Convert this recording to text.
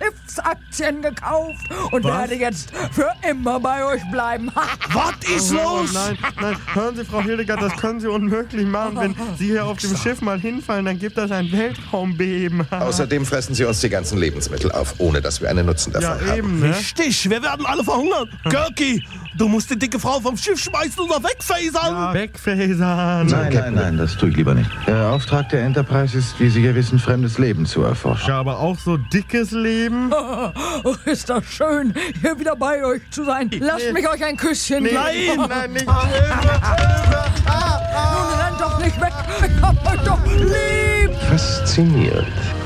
Schiffsaktien gekauft und werde jetzt für immer bei euch bleiben. Was ist los? Nein, hören Sie, Frau Hildegard, das können Sie unmöglich machen. Wenn Sie hier auf dem Schiff mal hinfallen, dann gibt das ein Weltraumbeben. Außerdem fressen sie uns die ganzen Lebensmittel auf, ohne dass wir einen Nutzen davon haben. Eben, ne? Richtig, wir werden alle verhungern. Görki, du musst die dicke Frau vom Schiff schmeißen oder wegfasern. Ja, wegfasern. Nein, das tue ich lieber nicht. Der Auftrag der Enterprise ist, wie Sie ja wissen, fremdes Leben zu erforschen. Ja, aber auch so dickes Leben. Oh, ist das schön, hier wieder bei euch zu sein. Lasst mich euch ein Küsschen geben. Nein, nicht. Nun rennt doch nicht weg. Ich hab euch doch lieb. Faszinierend.